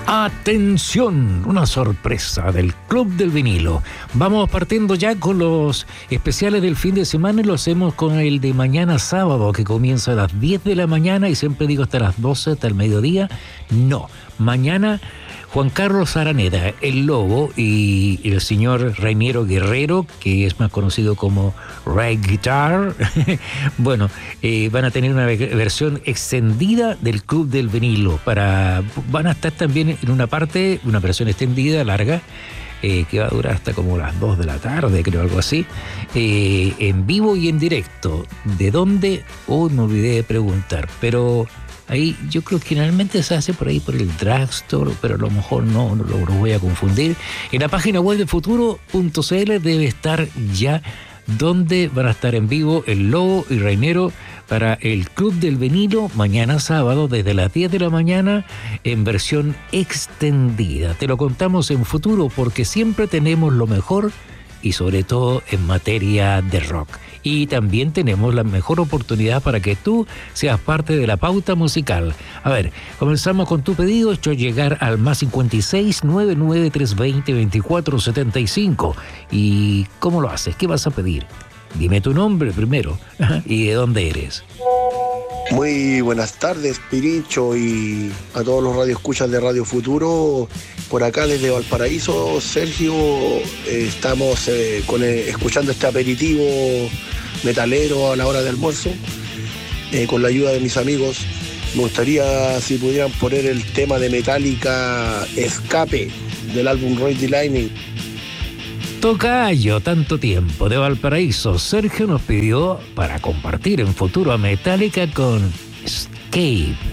Atención, una sorpresa del Club del Vinilo. Vamos partiendo ya con los especiales del fin de semana y lo hacemos con el de mañana sábado, que comienza a las 10 de la mañana y siempre digo hasta las 12, hasta el mediodía. No, mañana Juan Carlos Araneda, el Lobo, y el señor Reiniero Guerrero, que es más conocido como Ray Guitar, bueno, van a tener una versión extendida del Club del Vinilo. Van a estar también en una parte, una versión extendida, larga, que va a durar hasta como las 2 de la tarde, creo, algo así, en vivo y en directo. ¿De dónde? Hoy me olvidé de preguntar, pero ahí yo creo que generalmente se hace por ahí por el drugstore, pero a lo mejor no lo voy a confundir. En la página web de futuro.cl debe estar ya donde van a estar en vivo el Lobo y Reinero para el Club del Vinilo mañana sábado desde las 10 de la mañana en versión extendida. Te lo contamos en Futuro porque siempre tenemos lo mejor y sobre todo en materia de rock. Y también tenemos la mejor oportunidad para que tú seas parte de la pauta musical. A ver, comenzamos con tu pedido, hecho llegar al más 56 99 320 2475. ¿Y cómo lo haces? ¿Qué vas a pedir? Dime tu nombre primero y de dónde eres. Muy buenas tardes, Pirincho, y a todos los radioescuchas de Radio Futuro. Por acá desde Valparaíso, Sergio, estamos escuchando este aperitivo metalero a la hora de almuerzo, con la ayuda de mis amigos. Me gustaría si pudieran poner el tema de Metallica, Escape, del álbum Ride the Lightning. Tocayo, tanto tiempo, de Valparaíso. Sergio nos pidió para compartir en Futuro a Metallica con Escape.